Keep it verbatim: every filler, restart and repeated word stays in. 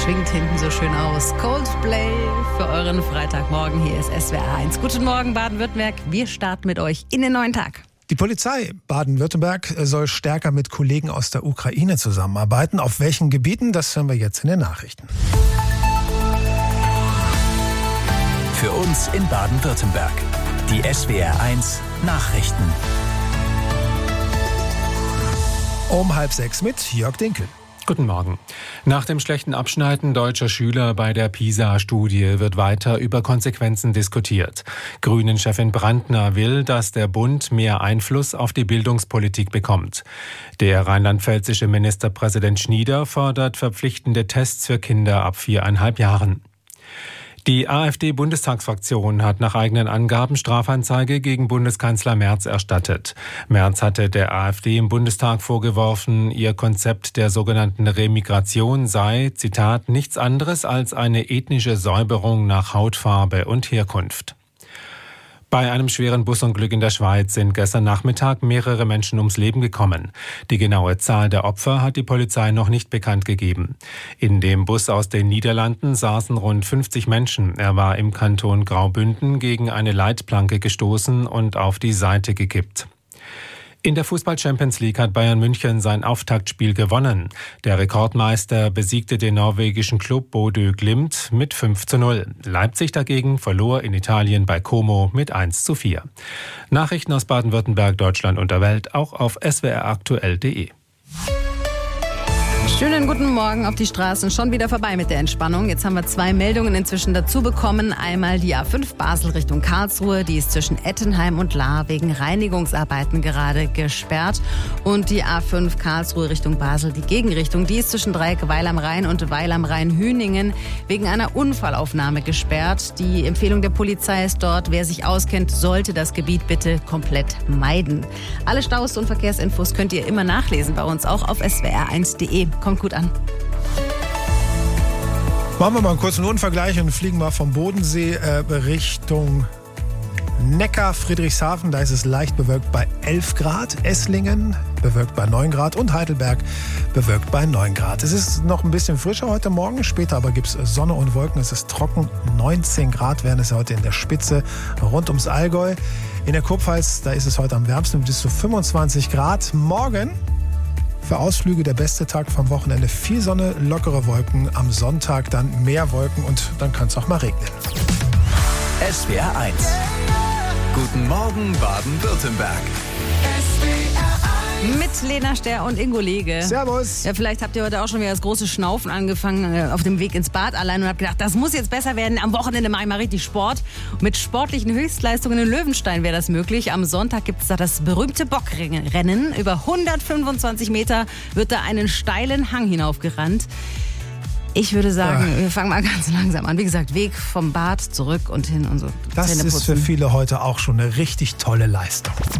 schwingt hinten so schön aus. Coldplay für euren Freitagmorgen. Hier ist S W R eins. Guten Morgen, Baden-Württemberg. Wir starten mit euch in den neuen Tag. Die Polizei Baden-Württemberg soll stärker mit Kollegen aus der Ukraine zusammenarbeiten. Auf welchen Gebieten, das hören wir jetzt in den Nachrichten. Für uns in Baden-Württemberg. Die S W R eins Nachrichten. Um halb sechs mit Jörg Dinkel. Guten Morgen. Nach dem schlechten Abschneiden deutscher Schüler bei der PISA-Studie wird weiter über Konsequenzen diskutiert. Grünen-Chefin Brandner will, dass der Bund mehr Einfluss auf die Bildungspolitik bekommt. Der rheinland-pfälzische Ministerpräsident Schnieder fordert verpflichtende Tests für Kinder ab viereinhalb Jahren. Die AfD-Bundestagsfraktion hat nach eigenen Angaben Strafanzeige gegen Bundeskanzler Merz erstattet. Merz hatte der AfD im Bundestag vorgeworfen, ihr Konzept der sogenannten Remigration sei, Zitat, nichts anderes als eine ethnische Säuberung nach Hautfarbe und Herkunft. Bei einem schweren Busunglück in der Schweiz sind gestern Nachmittag mehrere Menschen ums Leben gekommen. Die genaue Zahl der Opfer hat die Polizei noch nicht bekannt gegeben. In dem Bus aus den Niederlanden saßen rund fünfzig Menschen. Er war im Kanton Graubünden gegen eine Leitplanke gestoßen und auf die Seite gekippt. In der Fußball-Champions League hat Bayern München sein Auftaktspiel gewonnen. Der Rekordmeister besiegte den norwegischen Klub Bodø Glimt mit fünf zu null. Leipzig dagegen verlor in Italien bei Como mit eins zu vier. Nachrichten aus Baden-Württemberg, Deutschland und der Welt auch auf s w r aktuell punkt de. Schönen guten Morgen auf die Straßen. Schon wieder vorbei mit der Entspannung. Jetzt haben wir zwei Meldungen inzwischen dazu bekommen. Einmal die A fünf Basel Richtung Karlsruhe. Die ist zwischen Ettenheim und Lahr wegen Reinigungsarbeiten gerade gesperrt. Und die A fünf Karlsruhe Richtung Basel, die Gegenrichtung, die ist zwischen Dreieck Weil am Rhein und Weil am Rhein-Hüningen wegen einer Unfallaufnahme gesperrt. Die Empfehlung der Polizei ist dort, wer sich auskennt, sollte das Gebiet bitte komplett meiden. Alle Staus und Verkehrsinfos könnt ihr immer nachlesen bei uns, auch auf s w r eins punkt de. Kommt gut an. Machen wir mal einen kurzen Unvergleich und fliegen mal vom Bodensee äh, Richtung Neckar, Friedrichshafen. Da ist es leicht bewölkt bei elf Grad. Esslingen bewölkt bei neun Grad und Heidelberg bewölkt bei neun Grad. Es ist noch ein bisschen frischer heute Morgen. Später aber gibt es Sonne und Wolken. Es ist trocken. neunzehn Grad werden es heute in der Spitze rund ums Allgäu. In der Kurpfalz, da ist es heute am wärmsten mit bis zu fünfundzwanzig Grad. Morgen für Ausflüge der beste Tag vom Wochenende. Viel Sonne, lockere Wolken. Am Sonntag dann mehr Wolken und dann kann es auch mal regnen. S W R eins. Guten Morgen Baden-Württemberg. Mit Lena Ster und Ingo Lege. Servus. Ja, vielleicht habt ihr heute auch schon wieder das große Schnaufen angefangen äh, auf dem Weg ins Bad allein und habt gedacht, das muss jetzt besser werden. Am Wochenende mache ich mal richtig Sport. Mit sportlichen Höchstleistungen in Löwenstein wäre das möglich. Am Sonntag gibt es da das berühmte Bockrennen. Über hundertfünfundzwanzig Meter wird da einen steilen Hang hinaufgerannt. Ich würde sagen, ja. wir fangen mal ganz langsam an. Wie gesagt, Weg vom Bad zurück und hin und so. Das ist für viele heute auch schon eine richtig tolle Leistung.